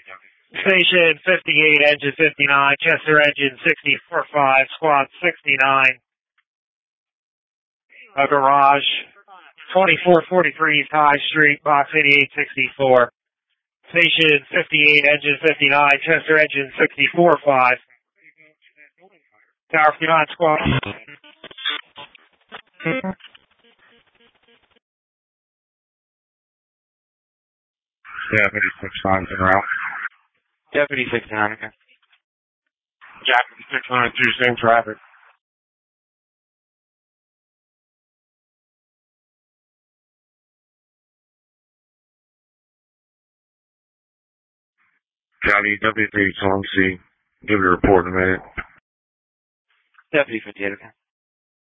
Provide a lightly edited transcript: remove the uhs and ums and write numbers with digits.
Station 58, engine 59, Chester engine 64.5, squad 69. A garage, 2443 East High Street, box 8864. Station 58, engine 59, Chester engine 64.5. Tower 59, squad. Deputy 69 en route. Deputy 69, okay. Deputy 692, same traffic. County Deputy 3, Song C. Give you a report in a minute. Deputy 58, okay.